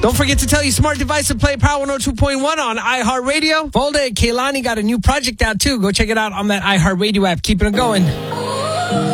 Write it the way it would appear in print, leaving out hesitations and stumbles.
Don't forget to tell your smart device to play Power 102.1 on iHeartRadio. Volda and Kehlani got a new project out, too. Go check it out on that iHeartRadio app. Keeping it going.